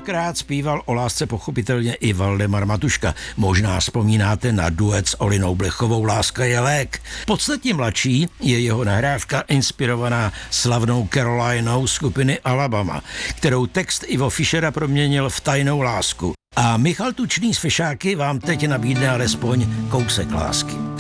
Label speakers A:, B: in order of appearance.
A: Dvakrát zpíval o lásce pochopitelně i Valdemar Matuška. Možná vzpomínáte na duet s Olinou Blechovou Láska je lék. Podstatně mladší je jeho nahrávka inspirovaná slavnou Carolinou skupiny Alabama, kterou text Ivo Fischera proměnil v Tajnou lásku. A Michal Tučný z Fešáky vám teď nabídne alespoň kousek lásky.